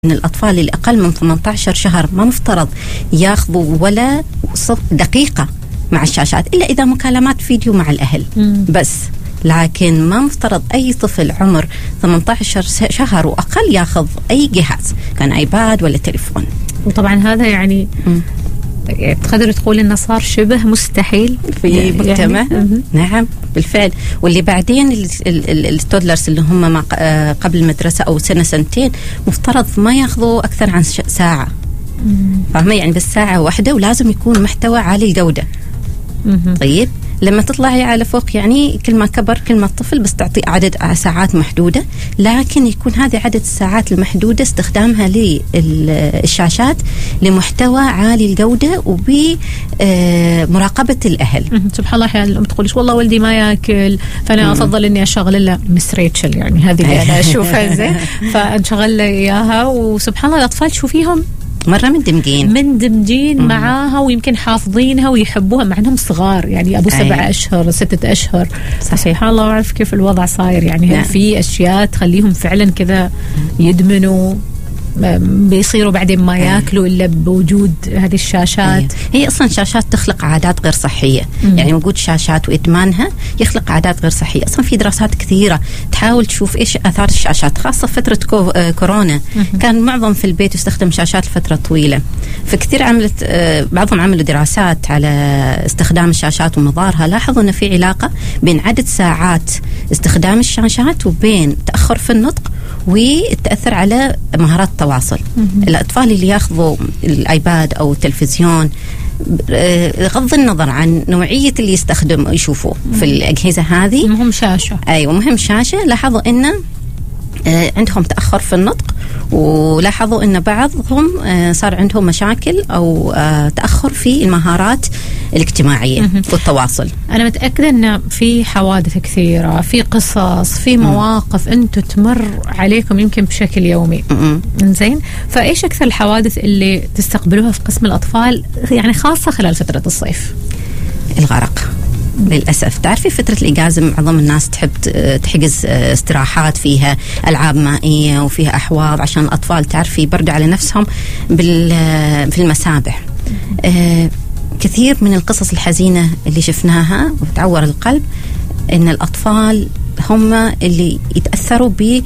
إن الأطفال اللي أقل من 18 شهر ما مفترض ياخذوا ولا دقيقة مع الشاشات إلا إذا مكالمات فيديو مع الأهل بس. لكن ما مفترض أي طفل عمر 18 شهر وأقل ياخذ أي جهاز، كان آيباد ولا تليفون. وطبعا هذا يعني تقدر تقول إنه صار شبه مستحيل في مجتمع يعني. نعم بالفعل. واللي بعدين التودلرز اللي هم ما قبل المدرسة أو سنة سنتين مفترض ما ياخذوا أكثر عن ساعة. فاهمة يعني بس ساعة واحدة، ولازم يكون محتوى عالي الجودة. طيب لما تطلعي على فوق يعني كل ما كبر كل ما الطفل بس تعطي عدد ساعات محدودة، لكن يكون هذه عدد الساعات المحدودة استخدامها للشاشات لمحتوى عالي الجودة وبمراقبة الأهل. سبحان الله، أحيانا الأم تقولش والله ولدي ما يأكل فأنا أفضل إني أشغل له مس ريتشل، يعني هذه اللي أنا أشوفها زين فأنشغل له إياها. وسبحان الله الأطفال شوفيهم مرة مندمجين معاها ويمكن حافظينها ويحبوها مع أنهم صغار، يعني أبو 7 أشهر 6 أشهر. سبحان الله، أعرف كيف الوضع صاير يعني. هل في أشياء تخليهم فعلا كذا يدمنوا بيصيروا بعدين ما ياكلوا إلا بوجود هذه الشاشات؟ هي أصلا شاشات تخلق عادات غير صحية. يعني وجود شاشات وإدمانها يخلق عادات غير صحية. أصلا في دراسات كثيرة تحاول تشوف إيش آثار الشاشات، خاصة فترة كورونا كان معظم في البيت يستخدم شاشات لفترة طويلة. فكثير بعضهم عملوا دراسات على استخدام الشاشات ومضارها، لاحظوا أن في علاقة بين عدد ساعات استخدام الشاشات وبين تأخر في النطق وتأثر على مهارات التواصل. الأطفال اللي ياخذوا الآيباد أو التلفزيون بغض النظر عن نوعية اللي يشوفوا في الأجهزة هذه، مهم شاشة. أيوة مهم شاشة. لاحظوا إنه عندهم تأخر في النطق، ولاحظوا أن بعضهم صار عندهم مشاكل أو تأخر في المهارات الاجتماعية والتواصل. أنا متأكدة أن في حوادث كثيرة، في قصص، في مواقف أنتم تمر عليكم يمكن بشكل يومي. إنزين، فإيش أكثر الحوادث اللي تستقبلوها في قسم الأطفال يعني خاصة خلال فترة الصيف؟ الغرق للأسف. تعرفي فترة الإجازة معظم الناس تحب تحجز استراحات فيها ألعاب مائية وفيها أحواض عشان الأطفال تعرفي يبردوا على نفسهم في المسابح. كثير من القصص الحزينة اللي شفناها وتعور القلب إن الأطفال هم اللي يتأثروا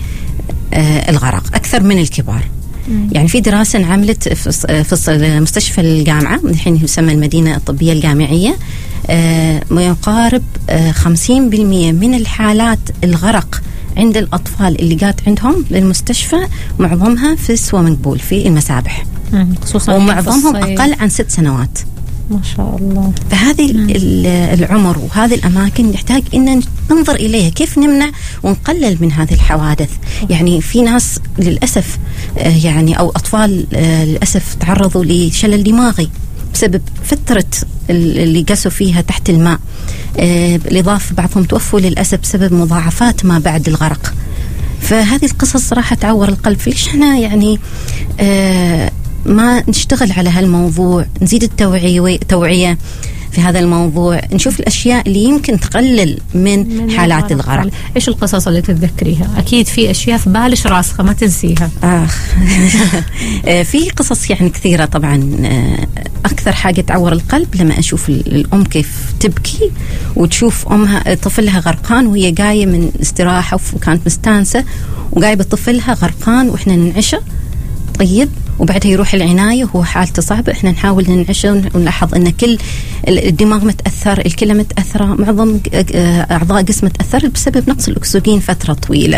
بالغرق أكثر من الكبار. يعني في دراسة انعملت في مستشفى الجامعة الحين يسمى المدينة الطبية الجامعية، ما يقارب 50% من الحالات الغرق عند الأطفال اللي جات عندهم للمستشفى معظمها في السويمنج بول في المسابح، ومعظمهم أقل عن 6 سنوات. ما شاء الله. فهذه العمر وهذه الأماكن يحتاج إن ننظر إليها كيف نمنع ونقلل من هذه الحوادث. يعني في ناس للأسف يعني أو أطفال للأسف تعرضوا لشلل دماغي بسبب فترة اللي قسوا فيها تحت الماء. بالإضافة بعضهم توفوا للأسف بسبب مضاعفات ما بعد الغرق. فهذه القصص صراحة تعور القلب. فليش احنا يعني ما نشتغل على هالموضوع، نزيد التوعية في هذا الموضوع، نشوف الأشياء اللي يمكن تقلل من حالات الغرق. إيش القصص اللي تتذكريها؟ أكيد في أشياء في بالش راسخة ما تنسيها. في قصص يعني كثيرة طبعا. أكثر حاجة تعور القلب لما أشوف الأم كيف تبكي وتشوف أمها طفلها غرقان وهي جاية من استراحة وكانت مستانسة وجايبة طفلها غرقان وإحنا ننعشه. طيب وبعدها يروح العناية وهو حالته صعبة، إحنا نحاول ننعشه ونلاحظ أن كل الدماغ متأثر، الكلى متأثرة، معظم أعضاء جسم متأثر بسبب نقص الأكسجين فترة طويلة.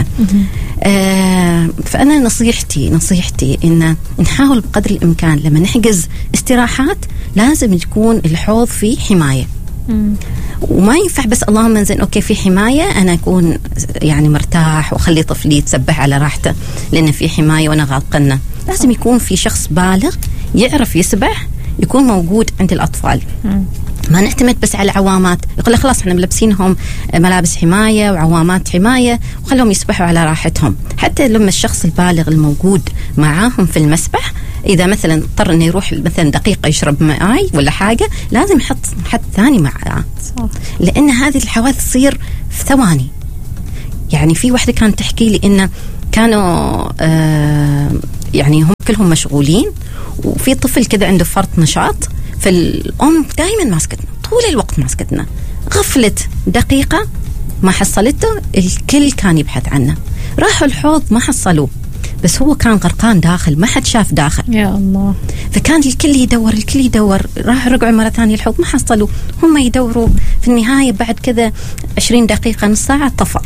فأنا نصيحتي إن نحاول بقدر الإمكان لما نحجز استراحات لازم يكون الحوض فيه حماية. وما ينفع بس اللهم زين أوكي في حماية أنا أكون يعني مرتاح وخلي طفلي يتسبح على راحته لأن في حماية وأنا غاطقنا. لازم يكون في شخص بالغ يعرف يسبح يكون موجود عند الأطفال. ما نعتمد بس على عوامات، يقول خلاص احنا ملبسينهم ملابس حماية وعوامات حماية وخلهم يسبحوا على راحتهم. حتى لما الشخص البالغ الموجود معاهم في المسبح إذا مثلا اضطر إنه يروح مثلا دقيقة يشرب ماء ولا حاجة لازم يحط حد ثاني معاه، لأن هذه الحوادث تصير في ثواني. يعني في واحدة كانت تحكي لي إنه كانوا يعني هم كلهم مشغولين وفي طفل كذا عنده فرط نشاط، فالأم دائما ماسكتنا طول الوقت، ماسكتنا. غفلت دقيقة ما حصلته، الكل كان يبحث عنه. راحوا الحوض ما حصلوه، بس هو كان غرقان داخل، ما حد شاف داخل. يا الله. فكان الكل يدور. راح رجعوا مرة ثانية الحوض ما حصلوا، هم يدوروا. في النهاية بعد كذا 20 دقيقة نص ساعة طفى.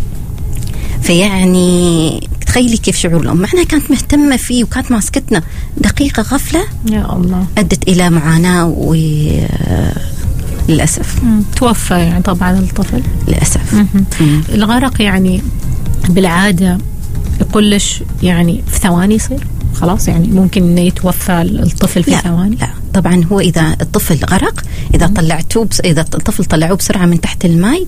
فيعني تخيلي كيف شعور الأم، معناها كانت مهتمة فيه وكانت ماسكتنا. دقيقة غفلة يا الله أدت إلى معاناة للأسف توفى يعني طبعا الطفل للأسف. الغرق يعني بالعادة يقول لش يعني في ثواني يصير خلاص، يعني ممكن إنه يتوفى الطفل في ثواني؟ لا طبعا، هو إذا الطفل غرق، إذا طلعتوه إذا الطفل طلعوه بسرعة من تحت الماء،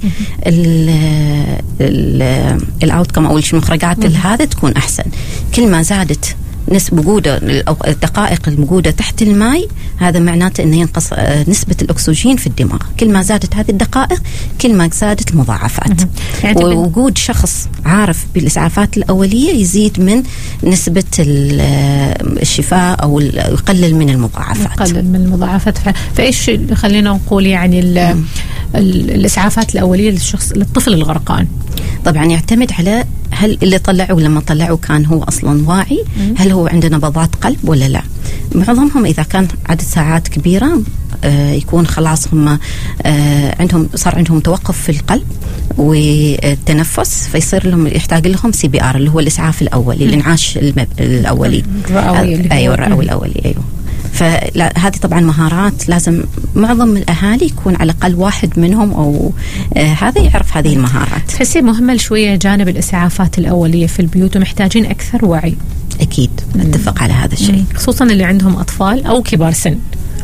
الأوتكم أو المخرجات هذا تكون أحسن. كل ما زادت وجوده الدقائق الموجودة تحت الماء، هذا معناته أنه ينقص نسبة الأكسجين في الدماغ. كل ما زادت هذه الدقائق كل ما زادت المضاعفات. يعني ووجود شخص عارف بالإسعافات الأولية يزيد من نسبة الشفاء أو يقلل من المضاعفات. فإيش خلينا نقول يعني الإسعافات الأولية للطفل الغرقان؟ طبعا يعتمد على هل اللي طلعوا لما طلعوا كان هو أصلا واعي، هل هو عنده نبضات قلب ولا لا. معظمهم إذا كان عدد ساعات كبيرة يكون خلاص هم صار عندهم توقف في القلب والتنفس، فيصير لهم يحتاج لهم CPR اللي هو الإسعاف الأولي، الإنعاش الأولي. أيوة الرئوي الأولي. أيوة. فهذه طبعا مهارات لازم معظم الأهالي يكون على الأقل واحد منهم أو هذا يعرف هذه المهارات. تحسي مهمل شوية جانب الإسعافات الأولية في البيوت ومحتاجين أكثر وعي؟ أكيد نتفق على هذا الشيء، خصوصا اللي عندهم أطفال أو كبار سن.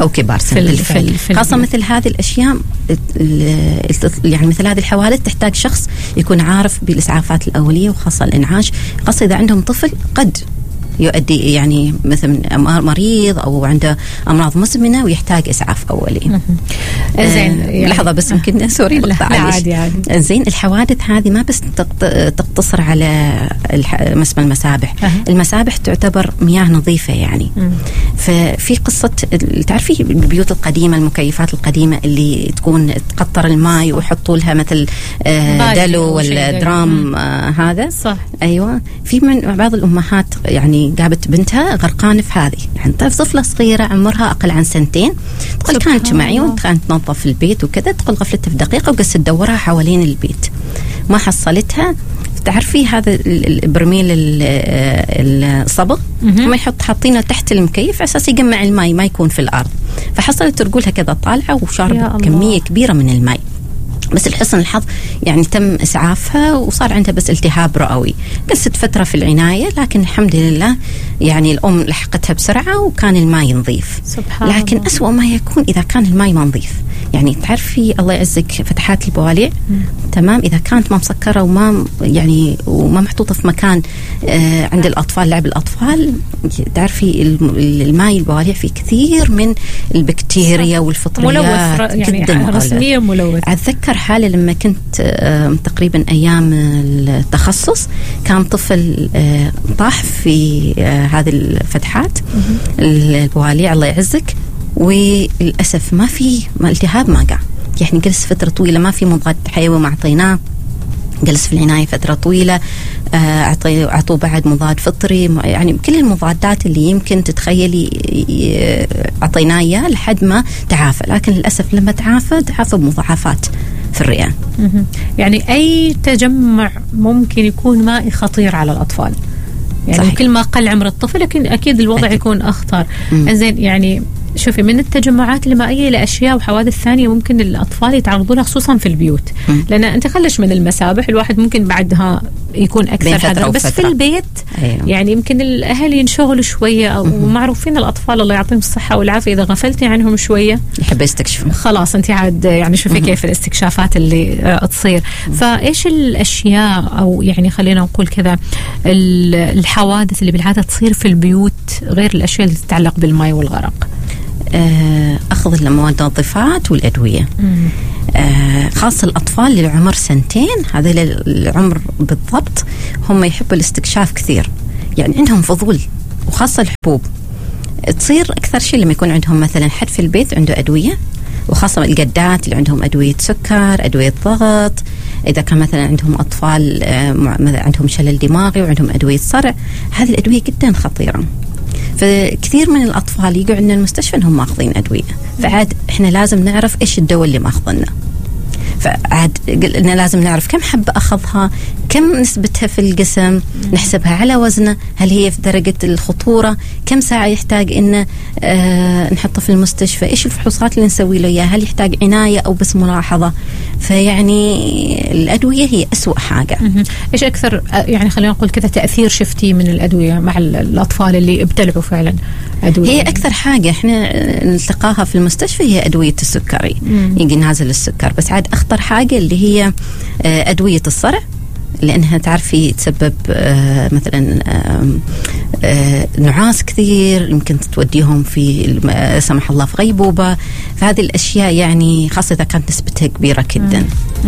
خاصة مثل هذه الأشياء، يعني مثل هذه الحوادث تحتاج شخص يكون عارف بالإسعافات الأولية، وخاصة الإنعاش، خاصة إذا عندهم طفل قد يؤدي يعني مثل مريض أو عنده أمراض مزمنة ويحتاج إسعاف أولي. زين يعني لحظة بس يمكن سوري عادي. زين الحوادث هذه ما بس تقتصر على مثل المسابح. المسابح تعتبر مياه نظيفة يعني. ففي قصة تعرفي البيوت القديمة، المكيفات القديمة اللي تكون تقطر الماء ويحطوا لها مثل دلو ولا درام هذا صح. أيوة. في من بعض الأمهات يعني جابت بنتها غرقانة في هذه، يعني طفلة صغيرة عمرها أقل عن 2 سنين، تقول كانت معي وكانت تنظف البيت وكذا، تقول غفلتها في دقيقة وقست تدورها حوالين البيت ما حصلتها. تعرفي هذا البرميل الصبغ هم حاطينه تحت المكيف على أساس يجمع الماء ما يكون في الأرض، فحصلت رجولها كذا طالعة وشاربت كمية كبيرة من الماء. بس لحسن الحظ يعني تم إسعافها وصار عندها بس التهاب رئوي، قست فترة في العناية، لكن الحمد لله يعني الأم لحقتها بسرعة وكان الماء نظيف. لكن أسوأ ما يكون إذا كان الماء ما نظيف، يعني تعرفي الله يعزك فتحات البواليع تمام، إذا كانت ما مسكرة وما يعني وما محطوطة في مكان عند الأطفال، لعب الأطفال، تعرفي الماء البواليع فيه كثير من البكتيريا والفطريات، ملوث يعني رسميا ملوث. أتذكر حالة لما كنت تقريبا أيام التخصص، كان طفل طاح في هذه الفتحات البواليع الله يعزك، وللأسف ما في التهاب ما قع، يعني جلس فترة طويلة ما في مضاد حيوي ما أعطيناه، جلس في العناية فترة طويلة، أعطوه بعد مضاد فطري، يعني كل المضادات اللي يمكن تتخيلي أعطيناه إياه لحد ما تعافى. لكن للأسف لما تعافى بمضاعفات في الرئة. يعني أي تجمع ممكن يكون مائي خطير على الأطفال، يعني صحيح. كل ما قل عمر الطفل لكن أكيد الوضع يكون أخطر. إنزين يعني شوفي من التجمعات المائية لأشياء وحوادث ثانية ممكن الأطفال يتعرضون لها خصوصا في البيوت. لأن أنت خلش من المسابح، الواحد ممكن بعدها يكون أكثر حذر، بس في البيت يعني يمكن الأهل ينشغلوا شوية، أو معروفين الأطفال الله يعطيهم الصحة والعافية إذا غفلتي عنهم شوية يحب يستكشفوا، خلاص أنت عاد يعني شوفي كيف الاستكشافات اللي تصير. فإيش الأشياء أو يعني خلينا نقول كذا الحوادث اللي بالعادة تصير في البيوت غير الأشياء اللي تتعلق بالماء والغرق؟ أخذ المواد النظيفات والأدوية، خاصة الأطفال اللي عمر 2 سنين، هذا العمر بالضبط هم يحبوا الاستكشاف كثير، يعني عندهم فضول وخاصة الحبوب تصير أكثر شيء لما يكون عندهم مثلا حد في البيت عنده أدوية، وخاصة الجدات اللي عندهم أدوية سكر، أدوية ضغط، إذا كان مثلا عندهم أطفال عندهم شلل دماغي وعندهم أدوية صرع، هذه الأدوية جدا خطيرة. فكثير من الأطفال يقعدوا عندنا المستشفى إنهم ماخذين أدوية، فعاد إحنا لازم نعرف إيش الدواء اللي ماخذنا، فعاد قلنا لازم نعرف كم حبة أخذها، كم نسبتها في الجسم، نحسبها على وزنه، هل هي في درجة الخطورة، كم ساعة يحتاج إن نحطه في المستشفى، إيش الفحوصات اللي نسوي له إياها، هل يحتاج عناية أو بس ملاحظة. فيعني الأدوية هي أسوأ حاجة. إيش أكثر يعني خلينا نقول كذا تأثير شفتي من الأدوية مع الأطفال اللي ابتلعوا فعلا أدوية؟ هي أكثر حاجة إحنا نلتقاها في المستشفى هي أدوية السكري، يجي نازل السكر، بس عاد أخطر حاجة اللي هي أدوية الصرع، لأنها تعرفي تسبب مثلا نعاس كثير، يمكن توديهم في سمح الله في غيبوبة. فهذه الأشياء يعني خاصة إذا كانت نسبتها كبيرة جدا.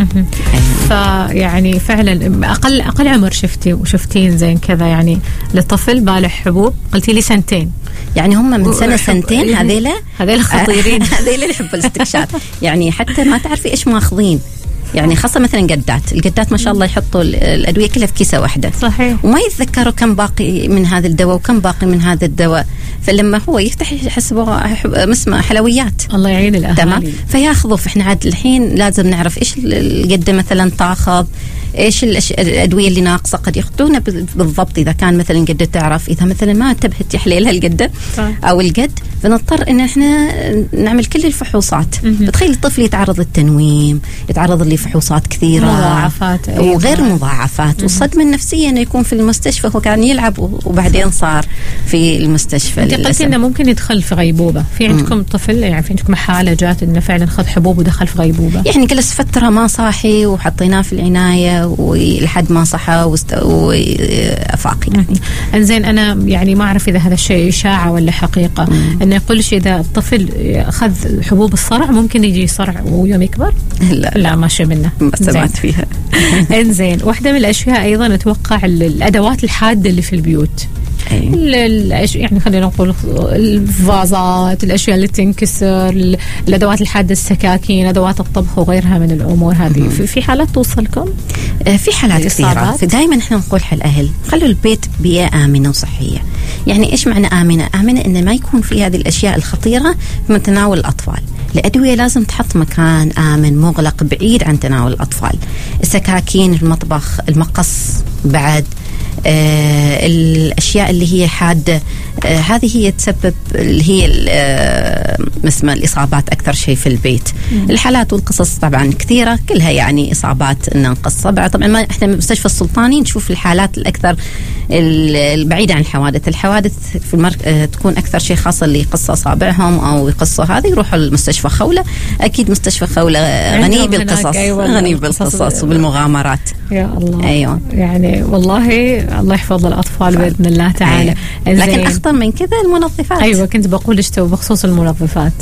فيعني فعلا أقل عمر شفتين زين كذا يعني للطفل بالغ حبوب، قلتي لي 2 سنين، يعني هم من سنة 2 هذيلا خطيرين. هذيلا اللي يحبوا الاستكشاف، يعني حتى ما تعرفي إيش ماخذين، يعني خاصة مثلا الجدات ما شاء الله يحطوا الأدوية كلها في كيسة واحدة، صحيح، وما يتذكروا كم باقي من هذا الدواء وكم باقي من هذا الدواء، فلما هو يفتح يحسبه مسمى حلويات. الله يعين الأهالي. تمام، فياخذوا. فإحنا عاد الحين لازم نعرف إيش الجدة مثلا تاخذ، ايش الادويه اللي ناقصه، قد ياخذونها بالضبط اذا كان مثلا جده تعرف، اذا مثلا ما انتبهت يحليلها الجده او الجد، فنضطر ان احنا نعمل كل الفحوصات. فتخيل الطفل يتعرض للتنويم، يتعرض لفحوصات كثيره، مضاعفات وغير مضاعفات، والصدمه النفسيه انه يكون في المستشفى، هو كان يلعب وبعدين صار في المستشفى. انت قلتي انه ممكن يدخل في غيبوبه، في عندكم طفل يعني في عندكم حاله جات انه فعلا خذ حبوب ودخل في غيبوبه؟ يعني جلس فتره ما صاحي وحطيناه في العنايه ولحد ما صحى وافاق يعني. انزين انا يعني ما اعرف اذا هذا الشيء اشاعه ولا حقيقه، انه يقول شيء اذا الطفل اخذ حبوب الصرع ممكن يجي صرع ويوم يكبر؟ لا ما شيء منه، ما سمعت فيها. انزين واحده من الاشياء ايضا اتوقع الادوات الحاده اللي في البيوت، يعني خلينا نقول الفازات، الاشياء اللي تنكسر، الادوات الحاده، السكاكين، ادوات الطبخ وغيرها من الامور هذه. في حالات توصلكم؟ في حالات كثيره. فدائما احنا نقول حل الاهل خلوا البيت بيئه امنه وصحيه. يعني ايش معنى امنه؟ امنه ان ما يكون في هذه الاشياء الخطيره في تناول الاطفال. الادويه لازم تحط مكان امن مغلق بعيد عن تناول الاطفال. السكاكين، المطبخ، المقص، بعد الأشياء اللي هي حادة، هذه هي تسبب اللي هي اسمها الإصابات أكثر شيء في البيت. الحالات والقصص طبعا كثيرة، كلها يعني إصابات نقصها. طبعا ما إحنا مستشفى السلطاني نشوف الحالات الأكثر البعيدة عن الحوادث. الحوادث في تكون أكثر شيء خاصة اللي يقص أصابعهم أو يقصوا هذه يروحوا المستشفى خولة. أكيد مستشفى خولة غني بالقصص، غني بالقصص وبالمغامرات. يا الله. أيوة. يعني والله الله يحفظ الأطفال بإذن الله تعالى. أيوة. لكن أخطر من كذا المنظفات. أيوة كنت بقول إيش تو بخصوص المنظفات.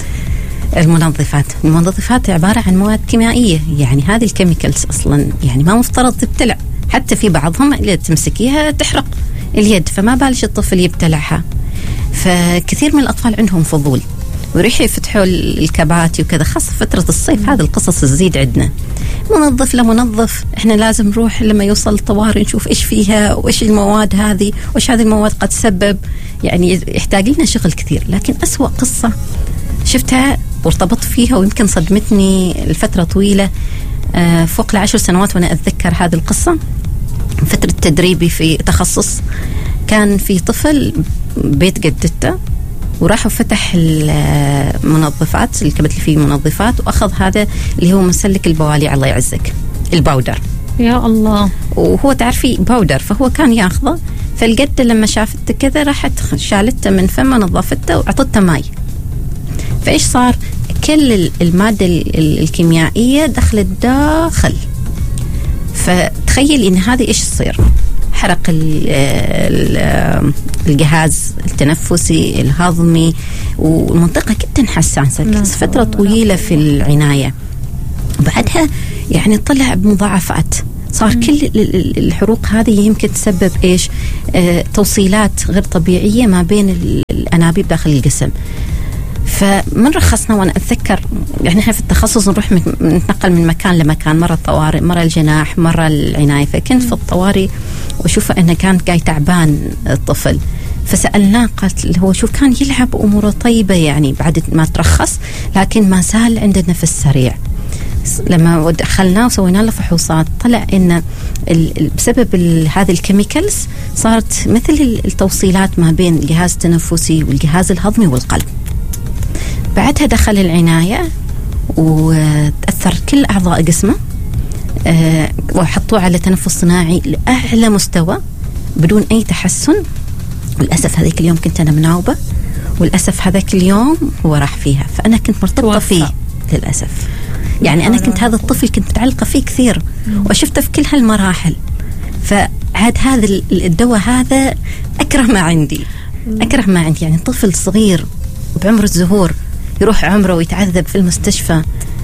المنظفات عبارة عن مواد كيميائية، يعني هذه الكيميكالز أصلا يعني ما مفترض تبتلع، حتى في بعضهم اللي تمسكيها تحرق اليد، فما بالش الطفل يبتلعها. فكثير من الأطفال عندهم فضول ويروحوا يفتحوا الكباتي وكذا، خاصة فترة الصيف. هذه القصص تزيد عندنا. منظف لمنظف، احنا لازم نروح لما يوصل الطوارئ نشوف ايش فيها وايش المواد هذه وايش هذه المواد قد تسبب. يعني يحتاج لنا شغل كثير. لكن أسوأ قصة شفتها وارتبطت فيها ويمكن صدمتني لفترة طويلة، فوق 10 سنوات وانا اتذكر هذه القصة. فترة تدريبي في تخصص، كان في طفل بيت جدته وراح فتح المنظفات، الكبت اللي فيه منظفات، واخذ هذا اللي هو مسلك البوالي الله يعزك، الباودر. يا الله. وهو تعرفي باودر، فهو كان ياخذه. فالجدة لما شافته كذا راحت شالته من فمه، نظفته وعطته ماي. فايش صار؟ كل المادة الكيميائية دخلت داخل. فتخيل ان هذه ايش تصير؟ حرق الجهاز التنفسي، الهضمي، والمنطقة جدا حساسة. فترة طويلة في العناية. بعدها يعني طلع بمضاعفات صار كل الحروق هذه يمكن تسبب إيش؟ توصيلات غير طبيعية ما بين الأنابيب داخل الجسم. فمن رخصنا، وأنا أتذكر يعني إحنا في التخصص نروح نتنقل من مكان لمكان، مرة الطوارئ، مرة الجناح، مرة العناية. فكنت في الطوارئ وشوف أنه كان جاي تعبان الطفل، فسألناه قالت هو شوف كان يلعب أموره طيبة يعني بعد ما ترخص، لكن ما زال عنده نفس سريع. لما دخلناه وسوينا له فحوصات طلع إن بسبب هذه الكيميكالز صارت مثل التوصيلات ما بين الجهاز التنفسي والجهاز الهضمي والقلب. بعدها دخل العناية وتأثر كل أعضاء جسمه، وحطوه على تنفس صناعي لأعلى مستوى بدون أي تحسن. وللأسف هذيك اليوم كنت أنا مناوبة، وللأسف هذاك اليوم هو راح فيها. فأنا كنت مرتبطة فيه للأسف، يعني أنا كنت هذا الطفل كنت متعلقة فيه كثير وشفته في كل هالمراحل. فعاد هذا الدواء هذا أكره ما عندي، أكره ما عندي. يعني طفل صغير بعمر الزهور يروح عمره ويتعذب في المستشفى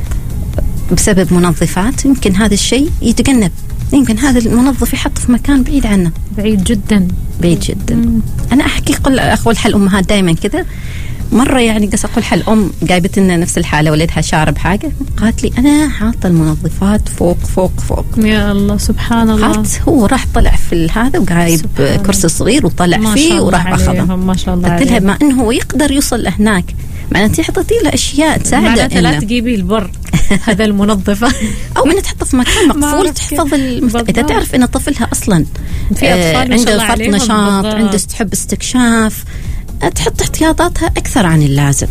بسبب منظفات، يمكن هذا الشيء يتجنب، يمكن هذا المنظف يحط في مكان بعيد عنه، بعيد جدا بعيد جدا. أنا أحكي أقول حل أمهات دائما كذا. مرة يعني قص أقول حل أم جايبت لنا نفس الحالة، ولدها شارب حاجة، قالت لي أنا حاطة المنظفات فوق فوق فوق. يا الله سبحان الله. هو راح طلع في هذا وجايب كرسي صغير وطلع فيه وراح أخذه. ما شاء الله. قلت لها ما إنه هو يقدر يوصل لهناك، معناته حطيتي له أشياء تساعده. معناته لا تجيبي البر هذا المنظفة أو إنه تحطه في مكان مقفول تحفظ إذا تعرف إن طفلها أصلا في أطفال عنده فرط نشاط، عنده تحب استكشاف، تحط احتياطاتها أكثر عن اللازم.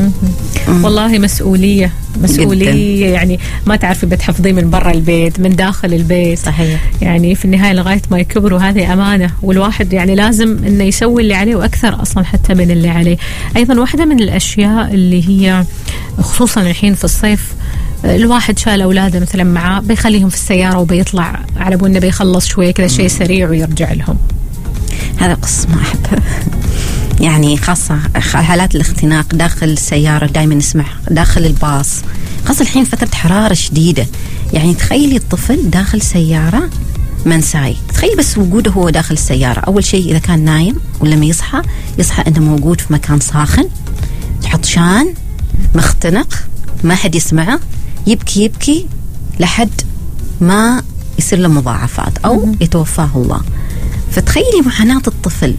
والله مسؤولية جداً. يعني ما تعرفي بتحفظيه من برا البيت من داخل البيت. صحيح. يعني في النهاية لغاية ما يكبروا هذه أمانة، والواحد يعني لازم إنه يسوي اللي عليه وأكثر أصلا حتى من اللي عليه. أيضا واحدة من الأشياء اللي هي خصوصا الحين في الصيف، الواحد شال أولاده مثلا معاه بيخليهم في السيارة وبيطلع على بونه بيخلص شوية كذا شيء سريع ويرجع لهم. هذا قصة ما أحبها، يعني خاصة حالات الاختناق داخل السيارة دائما نسمع، داخل الباص، خاصة الحين فترة حرارة شديدة. يعني تخيلي الطفل داخل سيارة منساي، تخيل بس وجوده هو داخل السيارة. أول شيء إذا كان نايم ولما يصحى إنه موجود في مكان ساخن، عطشان، مختنق، ما حد يسمعه، يبكي لحد ما يصير له مضاعفات أو يتوفاه الله. فتخيلي معاناة الطفل.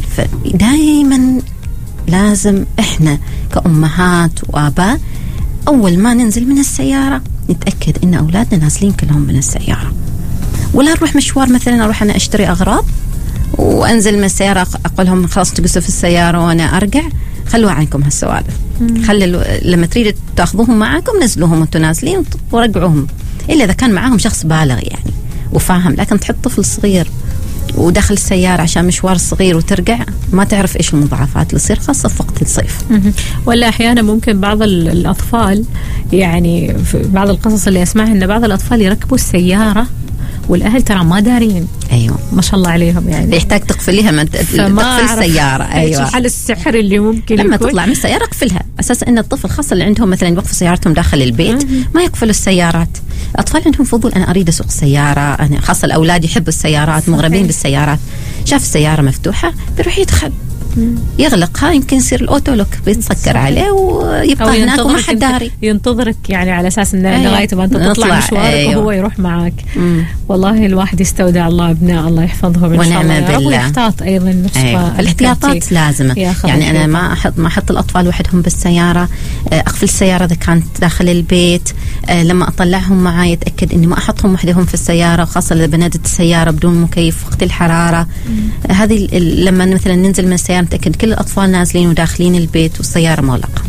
فدائما لازم إحنا كأمهات وآباء أول ما ننزل من السيارة نتأكد إن أولادنا نازلين كلهم من السيارة، ولا نروح مشوار مثلا أروح أنا أشتري أغراض وأنزل من السيارة أقول لهم خلاص تجلسوا في السيارة وأنا أرجع. خلوا عنكم هالسوالف، لما تريدوا تأخذوهم معاكم نزلوهم وانتوا نازلين ورجعوهم، إلا إذا كان معاهم شخص بالغ يعني وفاهم. لكن تحط طفل صغير وداخل السيارة عشان مشوار صغير وترجع، ما تعرف إيش المضاعفات اللي تصير خاصة في وقت الصيف. ولا أحيانا ممكن بعض الأطفال، يعني في بعض القصص اللي أسمعها إن بعض الأطفال يركبوا السيارة والأهل ترى ما دارين. أيوة ما شاء الله عليهم، يعني يحتاج تقفليها من تقفل السيارة. أيوة حل السحر اللي ممكن لما تطلع من السيارة اقفلها، أساس إن الطفل خاصة اللي عندهم مثلا يوقفوا سيارتهم داخل البيت ما يقفلوا السيارات. الأطفال عندهم فضول، أنا أريد أسوق سيارة، أنا خاصة الأولاد يحبوا السيارات، مغرمين بالسيارات. شاف السيارة مفتوحة بيروح يدخل يغلقها، يمكن يصير الأوتولوك بيتسكر عليه ويبقى هناك وما حد داري، ينتظرك يعني على أساس إنه لغاية ما أنت تطلع مشوارك وهو يروح معك. والله الواحد يستودع الله أبناء، الله يحفظهم إن شاء الله، ويحتاط أيضا نفسه. الاحتياطات لازمة. يعني أنا ما أحط الأطفال وحدهم بالسيارة، أقفل السيارة إذا كانت داخل البيت. لما أطلعهم معي أتأكد إني ما أحطهم وحدهم في السيارة، وخاصة إذا بندت السيارة بدون مكيف وقت الحرارة. هذه لما مثلا ننزل من السيارة نتأكد كل الأطفال نازلين وداخلين البيت والسيارة مغلقة.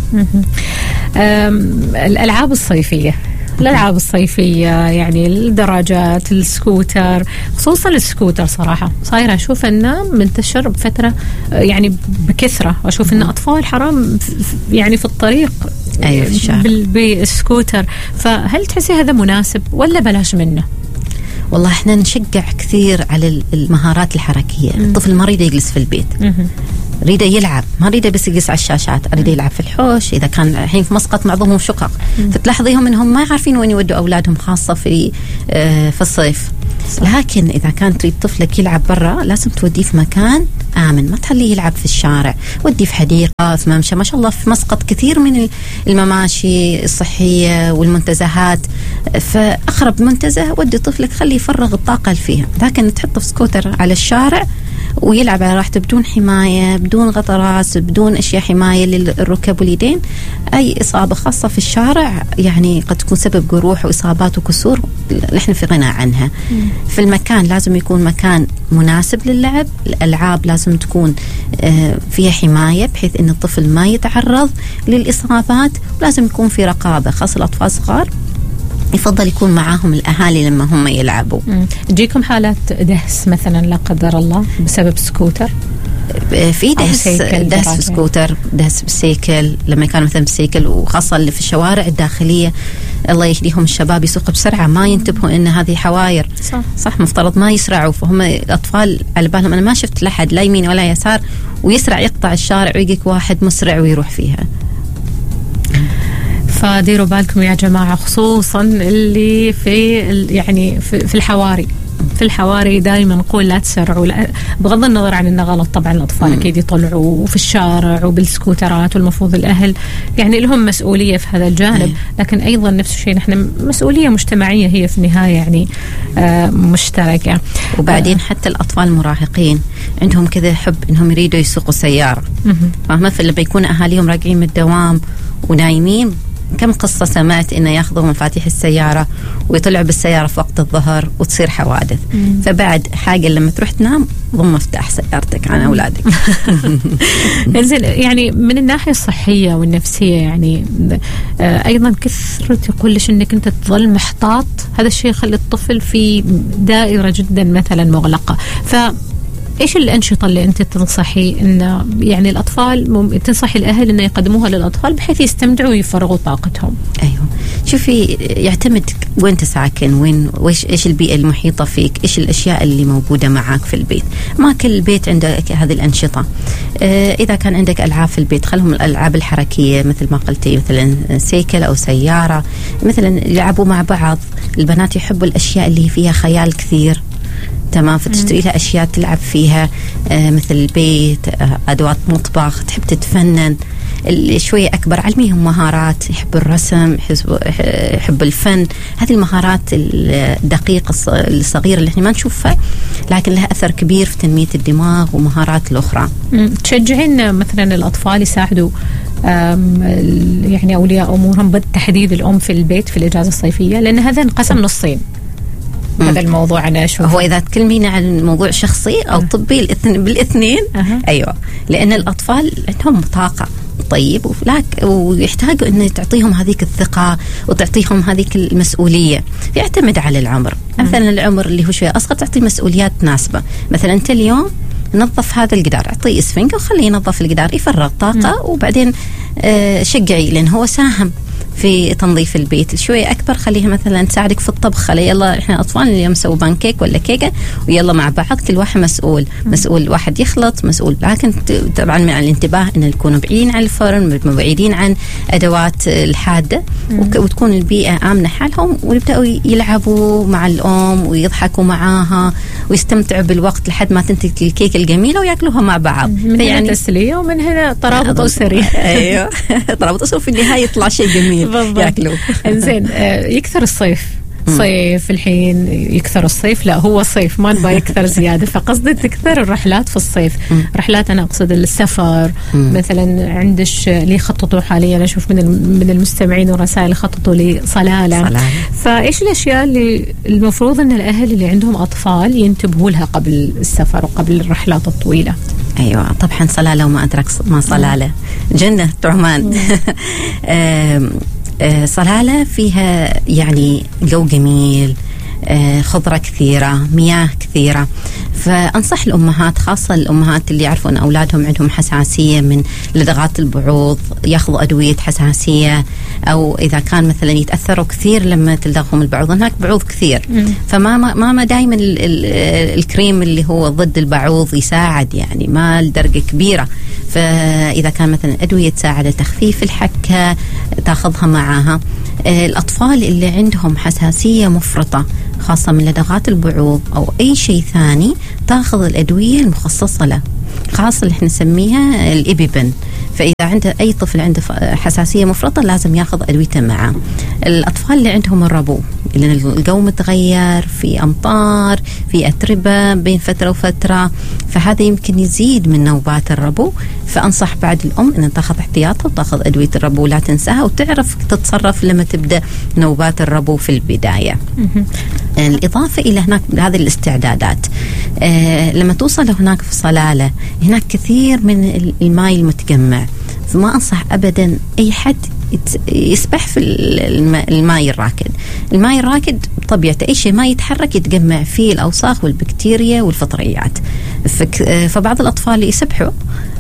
الألعاب الصيفية، الألعاب الصيفية يعني الدراجات، السكوتر، خصوصا السكوتر صراحة صايرة أشوف أنه منتشر بفترة يعني بكثرة، وأشوف أن أطفال حرام يعني في الطريق بالسكوتر. فهل تحسي هذا مناسب ولا بلاش منه؟ والله احنا نشجع كثير على المهارات الحركية. الطفل ما يريد يجلس في البيت، ريده يلعب، ما ريده بس يجلس على الشاشات، ريده يلعب في الحوش. إذا كان الحين في مسقط معظمهم شقق، فتلاحظيهم إنهم ما عارفين وين يودوا أولادهم، خاصة في الصيف. لكن إذا كان تريد طفلك يلعب برا لازم توديه في مكان آمن، ما تخليه يلعب في الشارع، وديه في حديقة، في ممشى. ما شاء الله في مسقط كثير من المماشي الصحية والمنتزهات، فأقرب منتزه ودي طفلك خليه يفرغ الطاقة اللي فيها. لكن تحطه في سكوتر على الشارع ويلعب على راحته بدون حماية، بدون غطاء راس، بدون أشياء حماية للركب واليدين، أي إصابة خاصة في الشارع يعني قد تكون سبب جروح وإصابات وكسور نحن في غنى عنها. في المكان لازم يكون مكان مناسب للعب، الألعاب لازم تكون فيها حماية بحيث أن الطفل ما يتعرض للإصابات، ولازم يكون في رقابة، خاصة الأطفال الصغار يفضل يكون معاهم الأهالي لما هم يلعبوا. تجيكم حالات دهس مثلا لا قدر الله بسبب سكوتر؟ في دهس سكوتر، دهس بالسيكل لما كانوا مثلا بالسيكل، وخاصة اللي في الشوارع الداخلية الله يهديهم الشباب يسوقوا بسرعة، ما ينتبهوا إن هذه حواير. صح مفترض ما يسرعوا، فهم الأطفال على بالهم أنا ما شفت لحد لا يمين ولا يسار، ويسرع يقطع الشارع ويجيك واحد مسرع ويروح فيها. فديروا بالكم يا جماعة، خصوصا اللي في يعني في الحواري. في الحواري دائما نقول لا تسرعوا، بغض النظر عن انه غلط طبعا، الاطفال اكيد يطلعوا في الشارع وبالسكوترات، والمفروض الاهل يعني لهم مسؤوليه في هذا الجانب، لكن ايضا نفس الشيء نحن مسؤوليه مجتمعيه هي في النهايه يعني مشتركه. وبعدين حتى الاطفال المراهقين عندهم كذا حب انهم يريدوا يسوقوا سياره، فمثلا لما يكون اهاليهم راجعين من الدوام ونايمين، كم قصة سمعت إنه ياخذوا مفاتيح السيارة ويطلعوا بالسيارة في وقت الظهر وتصير حوادث. فبعد حاجة لما تروح تنام ضم مفتاح سيارتك عن أولادك. إنزين يعني من الناحية الصحية والنفسية يعني أيضا كثرة كلش إنك أنت تظل محتاط، هذا الشيء يخلي الطفل في دائرة جدا مثلا مغلقة. إيش الأنشطة اللي أنت تنصحي إن يعني الأطفال تنصحي الأهل إنه يقدموها للأطفال بحيث يستمتعوا ويفرغوا طاقتهم؟ أيوه، شوفي يعتمد وين تساكن، إيش البيئة المحيطة فيك، إيش الأشياء اللي موجودة معك في البيت. ما كل بيت عندك هذه الأنشطة. إذا كان عندك ألعاب في البيت خلهم الألعاب الحركية مثل ما قلتي، مثلا سيكل أو سيارة، مثلا يلعبوا مع بعض. البنات يحبوا الأشياء اللي فيها خيال كثير، تمام، فتشتري لها أشياء تلعب فيها مثل البيت، أدوات مطبخ، تحب تتفنن. شوية أكبر علميهم مهارات، يحب الرسم، يحب الفن. هذه المهارات الدقيقة الصغيرة اللي احنا ما نشوفها لكن لها أثر كبير في تنمية الدماغ ومهارات الأخرى. تشجعين مثلا الأطفال يساعدوا يعني أولياء أمورهم بالتحديد الأم في البيت في الإجازة الصيفية، لأن هذا انقسم نصين. هذا الموضوع أنا أشوف هو إذا تكلمين عن موضوع شخصي أو طبي بالاثنين. أيوة، لأن الأطفال عندهم طاقة طيب ويحتاجوا أن تعطيهم هذيك الثقة وتعطيهم هذيك المسؤولية. يعتمد على العمر. مثلا العمر اللي هو شوية أصغر تعطي مسؤوليات تناسبة. مثلا أنت اليوم نظف هذا الجدار، اعطيه اسفنجة وخليه ينظف الجدار، يفرغ طاقة وبعدين شجعي لأن هو ساهم في تنظيف البيت. شوية أكبر خليها مثلا تساعدك في الطبخ، خلي يلا إحنا أطفال اليوم نسوي بانكيك ولا كيكة ويلا مع بعض، كل واحد مسؤول واحد يخلط مسؤول. لكن طبعا مع الانتباه إن يكونوا بعيدين عن الفرن، بعيدين عن أدوات الحادة، وتكون البيئة آمنة حالهم، ويبدأوا يلعبوا مع الأم ويضحكوا معاها ويستمتعوا بالوقت لحد ما تنتج الكيكة الجميلة ويأكلوها مع بعض. من هنا تسلية ومن هنا ترابط أسري. أيوه، ترابط أسري، في النهاية يطلع شيء جميل ياكلوا. إنزين يكثر الصيف، صيف الحين يكثر الصيف، لا هو صيف ما نبغى يكثر زيادة، فقصدي تكثر الرحلات في الصيف. رحلات أنا أقصد السفر مثلا. عندش لي خططوا حاليا، أشوف من المستمعين ورسائل خططوا لي صلالة. فإيش الأشياء اللي المفروض أن الأهل اللي عندهم أطفال ينتبهوا لها قبل السفر وقبل الرحلات الطويلة؟ أيوة طبعا صلالة وما أدرك ما صلالة، جنة عمان. صلالة فيها يعني جو جميل، خضرة كثيرة، مياه كثيرة، فأنصح الأمهات، خاصة الأمهات اللي يعرفون أولادهم عندهم حساسية من لدغات البعوض، ياخذوا أدوية حساسية، أو إذا كان مثلا يتأثروا كثير لما تلدغهم البعوض. هناك بعوض كثير، فما دائما الكريم اللي هو ضد البعوض يساعد، يعني ما الدرجة كبيرة. فإذا كان مثلا أدوية تساعد تخفيف الحكة تاخذها معها. الأطفال اللي عندهم حساسية مفرطة خاصة من لدغات البعوض أو أي شيء ثاني تاخذ الأدوية المخصصة له، خاصة اللي احنا نسميها الإبيبن. فإذا عنده أي طفل عنده حساسية مفرطة لازم ياخذ أدويته معه. الأطفال اللي عندهم الربو، اللي الجو متغير، في أمطار، في أتربة بين فترة وفترة، فهذا يمكن يزيد من نوبات الربو. فأنصح بعد الأم أن تاخذ احتياطها وتاخذ أدوية الربو ولا تنساها، وتعرف تتصرف لما تبدأ نوبات الربو في البداية. الإضافة إلى هناك هذه الاستعدادات، لما توصل هناك في صلالة هناك كثير من الماء المتجمع، فما أنصح أبدا أي حد يسبح في الماء الراكد. الماء الراكد بطبيعته أي شيء ما يتحرك يتجمع فيه الأوساخ والبكتيريا والفطريات. فبعض الأطفال يسبحوا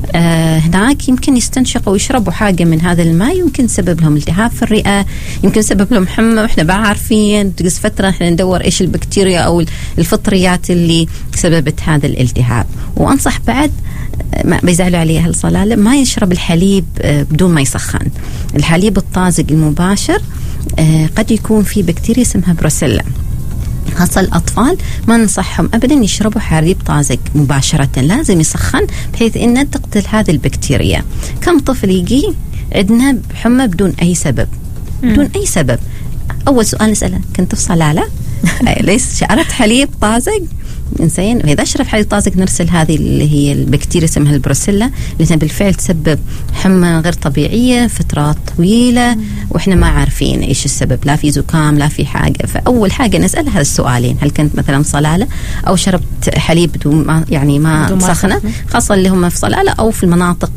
هناك يمكن يستنشقوا ويشربوا حاجة من هذا الماء، يمكن سبب لهم التهاب في الرئة، يمكن سبب لهم حمى، وإحنا بقى عارفين تقص فترة إحنا ندور إيش البكتيريا أو الفطريات اللي سببت هذا الالتهاب. وأنصح بعد ما بيزعلوا عليه أهل صلالة ما يشرب الحليب بدون ما يسخن. الحليب الطازج المباشر قد يكون فيه بكتيريا اسمها بروسيلا، خاصة الأطفال ما ننصحهم أبدا يشربوا حليب طازج مباشرة، لازم يسخن بحيث إنه تقتل هذه البكتيريا. كم طفل يجي عندنا بحمى بدون أي سبب، بدون أي سبب. أول سؤال نسأله كنت في صلالة؟ ليش شربت حليب طازج؟ إنسان إذا أشرب حليب طازج نرسل هذه اللي هي البكتيريا اسمها البروسيلا، اللي بالفعل تسبب حمى غير طبيعية فترات طويلة وإحنا ما عارفين إيش السبب، لا في زكام لا في حاجة. فأول حاجة نسأل هذا السؤالين، هل كنت مثلا صلالة أو شربت حليب بدون ما يعني ما سخنة، خاصة اللي هم في صلالة أو في المناطق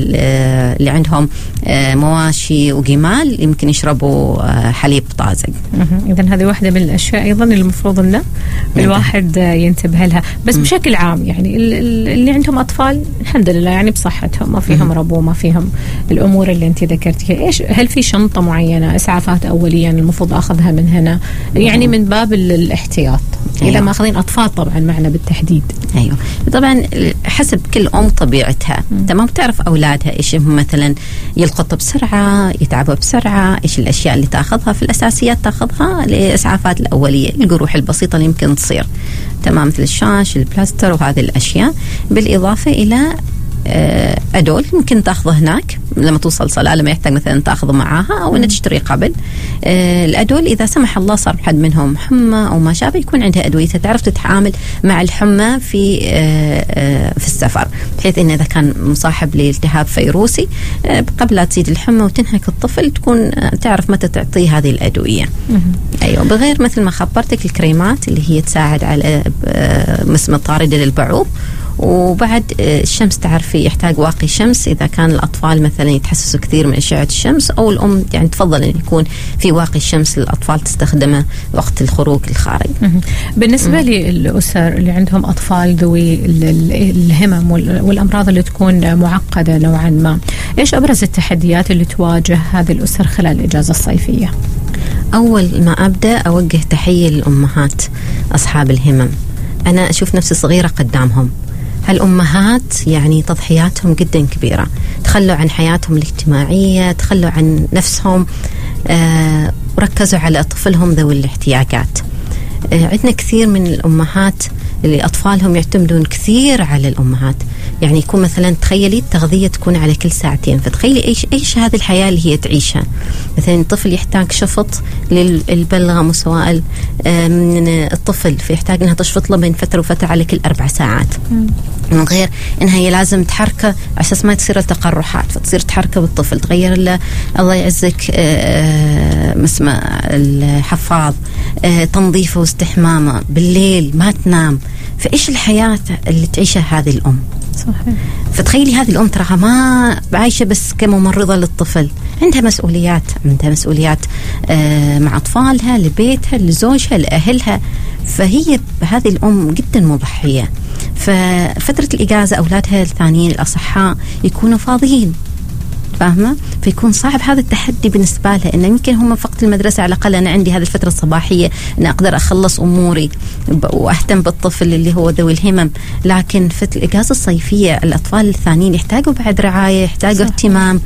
اللي عندهم مواشي وجمال يمكن يشربوا حليب طازج. إذن هذه واحدة من الأشياء أيضا المفروض إنه الواحد ينتبه لها. بس بشكل عام يعني اللي عندهم أطفال الحمد لله يعني بصحتهم، ما فيهم ربو، ما فيهم الأمور اللي أنت ذكرتيها. إيش هل في شنطة معينة إسعافات أولية المفروض أخذها من هنا، يعني من باب الاحتياط إذا ما أخذين أطفال طبعا معنا بالتحديد؟ أيوه طبعا حسب كل أم طبيعتها، تمام، تعرف أولادها إيش هم مثلا يلقطوا بسرعة، يتعبوا بسرعة، إيش الأشياء اللي تأخذها. في الأساسيات تأخذها الإسعافات الأولية، الجروح البسيطة اللي يمكن تصير، تمام، مثل الشاش، البلاستر وهذه الأشياء. بالإضافة إلى أدول ممكن تأخذه هناك لما توصل صلالة، ما يحتاج مثلا تأخذه معاها أو أن تشتري قبل. الأدول إذا سمح الله صار حد منهم حمى أو ما شابه يكون عندها أدويتها تعرف تتعامل مع الحمى في السفر، بحيث إن إذا كان مصاحب لالتهاب فيروسي قبل لا تزيد الحمى وتنهك الطفل تكون تعرف متى تعطيه هذه الأدوية. أيوة، بغير مثل ما خبرتك الكريمات اللي هي تساعد على مسمى طاردة للبعوض. وبعد الشمس تعرفي يحتاج واقي شمس، إذا كان الأطفال مثلا يتحسسوا كثير من أشعة الشمس، أو الأم يعني تفضل أن يكون في واقي شمس للأطفال تستخدمه وقت الخروج الخارج. بالنسبة للأسر اللي عندهم أطفال ذوي الهمم والأمراض اللي تكون معقدة نوعا ما، إيش أبرز التحديات اللي تواجه هذه الأسر خلال الإجازة الصيفية؟ أول ما أبدأ أوجه تحية للأمهات أصحاب الهمم. أنا أشوف نفسي صغيرة قدامهم. هالأمهات يعني تضحياتهم جدا كبيرة، تخلوا عن حياتهم الاجتماعية، تخلوا عن نفسهم، وركزوا على طفلهم ذوي الاحتياجات. عندنا كثير من الأمهات اللي أطفالهم يعتمدون كثير على الأمهات، يعني يكون مثلا تخيلي التغذية تكون على كل ساعتين، فتخيلي إيش هذه الحياة اللي هي تعيشها. مثلا الطفل يحتاج شفط للبلغم وسوائل من الطفل، فيحتاج إنها تشفط له بين فترة وفترة على كل 4 ساعات، من غير إنها هي لازم تحركه على أساس ما تصير التقرحات، فتصير تحركه بالطفل، تغير له الله يعزك مسمى الحفاض، تنظيفه واستحمامه، بالليل ما تنام. فإيش الحياة اللي تعيشها هذه الأم؟ صحيح. فتخيلي هذه الأم تراها ما عايشة بس كممرضة للطفل، عندها مسؤوليات مع أطفالها، لبيتها، لزوجها، لأهلها. فهي هذه الأم جدا مضحية. ففترة الإجازة أولادها الثانيين الأصحاء يكونوا فاضيين، فاهمة؟ فيكون صعب هذا التحدي بالنسبة لها، إنه يمكن هم فقط المدرسة على الأقل أنا عندي هذه الفترة الصباحية إن أقدر أخلص أموري وأهتم بالطفل اللي هو ذوي الهمم، لكن في الإجازة الصيفية الأطفال الثانيين يحتاجوا بعد رعاية، يحتاجوا اهتمام.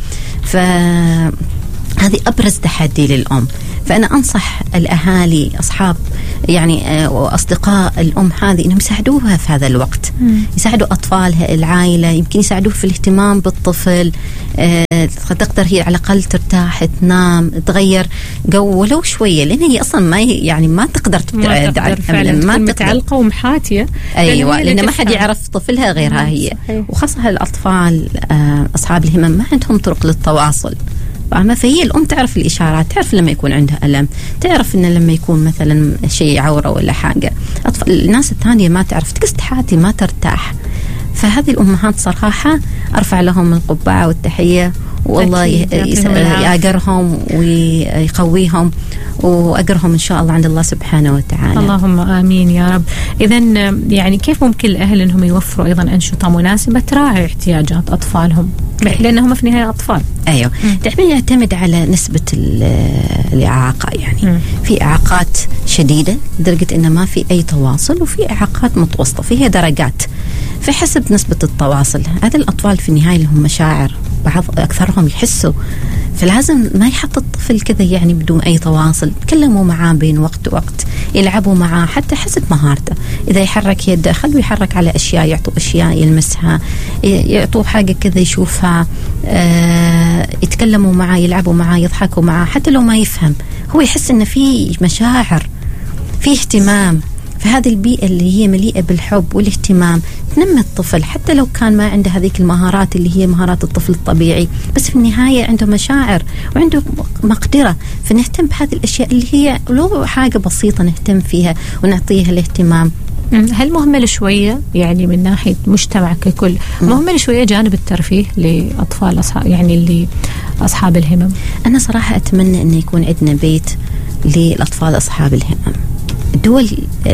فهذه أبرز تحدي للأم. فأنا أنصح الأهالي أصحاب يعني وأصدقاء الأم هذه إنهم يساعدوها في هذا الوقت، يساعدوا أطفالها، العائلة، يمكن يساعدوه في الاهتمام بالطفل. تقدر هي على الأقل ترتاح، تنام، تغير جو ولو شوية، لأن هي أصلا ما تقدر تبتعد عن ما متعلقة ومحاتية. أيوة، لأن ما حد يعرف طفلها غيرها هي. صحيح. وخاصة الأطفال أصحاب الهمم ما عندهم طرق للتواصل، فهي الأم تعرف الإشارات، تعرف لما يكون عندها ألم، تعرف إن لما يكون مثلا شيء عورة ولا حاجة. الناس الثانية ما تعرف، تكست ما ترتاح. فهذه الأمهات صراحة أرفع لهم القبعة والتحية، والله يأجرهم ويقويهم وأجرهم إن شاء الله عند الله سبحانه وتعالى. اللهم آمين يا رب. إذن يعني كيف ممكن الأهل أنهم يوفروا أيضا أنشطة مناسبة تراعي احتياجات أطفالهم، لأنهم في النهاية أطفال؟ أيوه، دائما يعتمد على نسبة الإعاقة. يعني في إعاقات شديدة لدرجة إن ما في أي تواصل، وفي إعاقات متوسطة فيها درجات، فحسب نسبة التواصل. هذا الأطفال في النهاية لهم مشاعر، بعض أكثرهم يحسوا، فلازم ما يحط الطفل كذا يعني بدون أي تواصل. تكلموا معاه بين وقت ووقت، يلعبوا معاه حتى حسب مهارته. إذا يحرك يده خلوا يحرك على أشياء، يعطوا أشياء يلمسها، يعطوا حاجة كذا يشوفها، يتكلموا معاه، يلعبوا معاه، يضحكوا معاه، حتى لو ما يفهم هو يحس إن في مشاعر، في اهتمام. فهذه البيئة اللي هي مليئة بالحب والاهتمام تنمي الطفل، حتى لو كان ما عنده هذيك المهارات اللي هي مهارات الطفل الطبيعي، بس في النهاية عنده مشاعر وعنده مقدرة. فنهتم بهذه الأشياء اللي هي لو حاجة بسيطة نهتم فيها ونعطيها الاهتمام. هل مهمل شوية يعني من ناحية مجتمع ككل، مهمل شوية جانب الترفيه لأطفال يعني اللي أصحاب الهمم؟ أنا صراحة أتمنى أن يكون عندنا بيت للأطفال أصحاب الهمم. الدول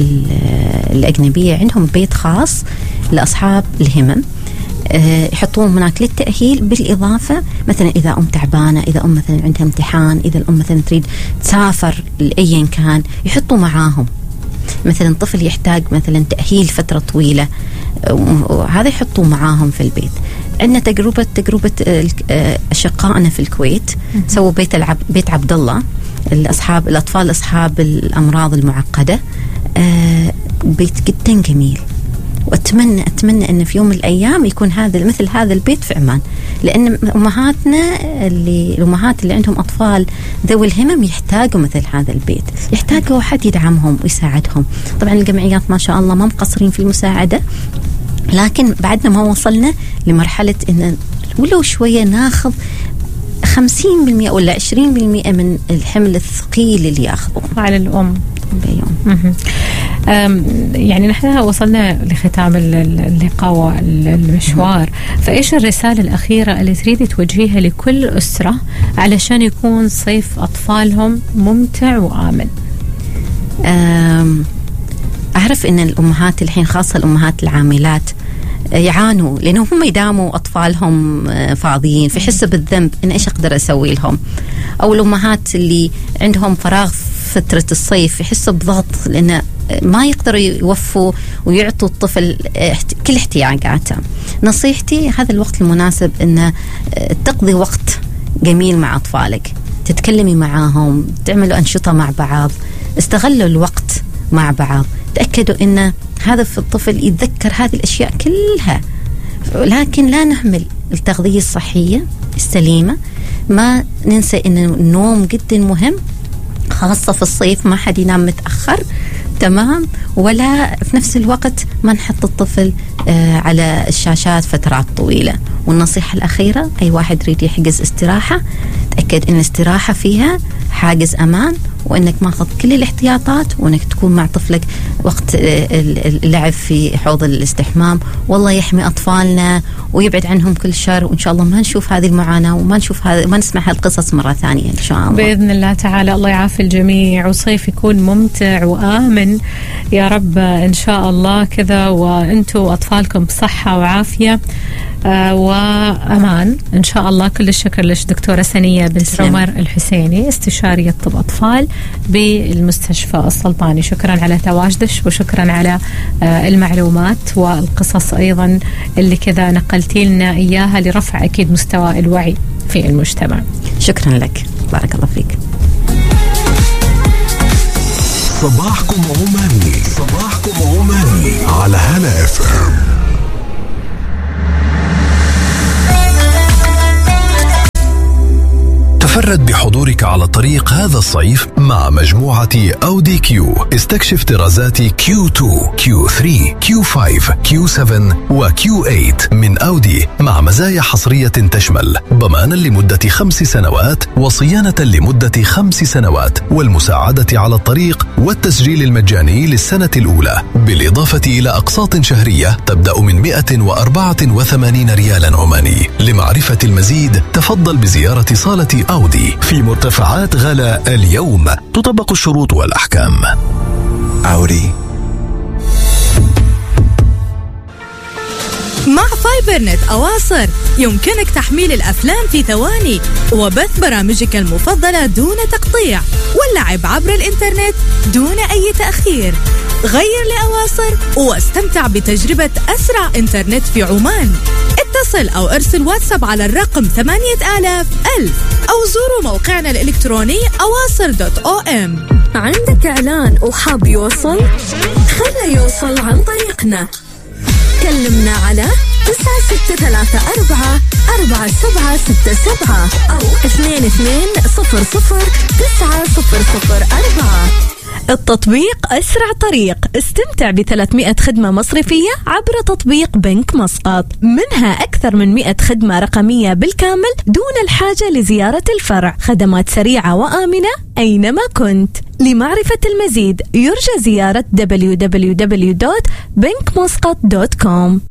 الأجنبية عندهم بيت خاص لأصحاب الهمم، يحطون هناك للتأهيل، بالإضافة مثلا إذا أم تعبانة، إذا أم مثلا عندها امتحان، إذا الأم مثلا تريد تسافر لأي كان، يحطوا معاهم. مثلا طفل يحتاج مثلا تأهيل فترة طويلة، وهذا يحطوا معاهم في البيت. عندنا تجربة أشقائنا في الكويت، سووا بيت عبد الله الأطفال أصحاب الأمراض المعقدة. بيت جدا جميل، وأتمنى أن في يوم من الأيام يكون مثل هذا البيت في عمان، لأن الأمهات اللي عندهم أطفال ذوي الهمم يحتاجوا مثل هذا البيت، يحتاجوا حد يدعمهم ويساعدهم. طبعا الجمعيات ما شاء الله ما مقصرين في المساعدة، لكن بعدنا ما وصلنا لمرحلة إن ولو شوية ناخذ 50% ولا 20% من الحمل الثقيل اللي ياخذوه على الأم بيوم. يعني نحن وصلنا لختام اللقاء والمشوار، فإيش الرسالة الأخيرة اللي تريدي توجهيها لكل أسرة علشان يكون صيف أطفالهم ممتع وآمن؟ أعرف إن الأمهات الحين خاصة الأمهات العاملات يعانوا، لأنهم هم يداموا أطفالهم فاضيين، فيحسوا بالذنب إن إيش أقدر أسوي لهم. أو الأمهات اللي عندهم فراغ فترة الصيف يحسوا بضغط، لأن ما يقدروا يوفوا ويعطوا الطفل كل احتياجاته. نصيحتي هذا الوقت المناسب إن تقضي وقت جميل مع أطفالك، تتكلمي معاهم، تعملوا أنشطة مع بعض، استغلوا الوقت مع بعض. تأكدوا إن هذا في الطفل يتذكر هذه الأشياء كلها، لكن لا نهمل التغذية الصحية السليمة. ما ننسى إن النوم جدا مهم، خاصة في الصيف ما حد ينام متأخر، تمام؟ ولا في نفس الوقت ما نحط الطفل على الشاشات فترات طويلة. والنصيحة الأخيرة، أي واحد يريد يحجز استراحة تأكد إن الاستراحة فيها حاجز أمان وانك ماخذ كل الاحتياطات، وانك تكون مع طفلك وقت اللعب في حوض الاستحمام. والله يحمي اطفالنا ويبعد عنهم كل شر، وان شاء الله ما نشوف هذه المعاناه وما نشوف ما نسمع هالقصص مره ثانيه ان شاء الله باذن الله تعالى. الله يعافي الجميع، وصيف يكون ممتع وامن يا رب ان شاء الله كذا، وانتم واطفالكم بصحه وعافيه وامان ان شاء الله. كل الشكر لك دكتوره سنيه بنت عمر الحسيني، استشاريه طب اطفال بالمستشفى السلطاني. شكرا على تواجدك، وشكرا على المعلومات والقصص ايضا اللي كذا نقلتي لنا اياها لرفع اكيد مستوى الوعي في المجتمع. شكرا لك، بارك الله فيك. صباحكم عماني، صباحكم عماني على هلا FM. تفرد بحضورك على الطريق هذا الصيف مع مجموعة أودي كيو. استكشف طرازات Q2 Q3 Q5 Q7 وQ8 من أودي مع مزايا حصرية تشمل ضمانا لمدة 5 سنوات وصيانة لمدة 5 سنوات والمساعدة على الطريق والتسجيل المجاني للسنة الأولى، بالإضافة إلى أقساط شهرية تبدأ من 184 ريالا عماني. لمعرفة المزيد تفضل بزيارة صالة أودي في مرتفعات غلا اليوم. تطبق الشروط والأحكام. أودي. مع فايبر نت أواصر يمكنك تحميل الأفلام في ثواني وبث برامجك المفضلة دون تقطيع واللعب عبر الإنترنت دون أي تأخير. غير لأواصر واستمتع بتجربة أسرع إنترنت في عمان. اتصل أو ارسل واتساب على الرقم 8000 أو زوروا موقعنا الإلكتروني awaser.om. عندك إعلان وحاب يوصل؟ خليه يوصل عن طريقنا. كلمنا على 9634 4767 أو 2200 9004. التطبيق أسرع طريق. استمتع ب300 خدمة مصرفية عبر تطبيق بنك مسقط، منها أكثر من 100 خدمة رقمية بالكامل دون الحاجة لزيارة الفرع. خدمات سريعة وآمنة أينما كنت. لمعرفة المزيد يرجى زيارة www.bankmuscat.com.